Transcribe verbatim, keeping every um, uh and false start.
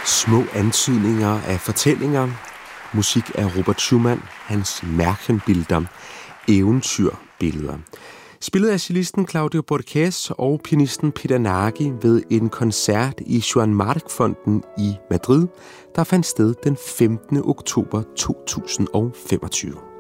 Små antydninger af fortællinger. Musik af Robert Schumann, hans Märchenbilder, eventyrbilleder. Spillet af cellisten Claudio Borges og pianisten Peter Nagy ved en koncert i Joan March-fonden i Madrid, der fandt sted den femtende oktober to tusind og femogtyve.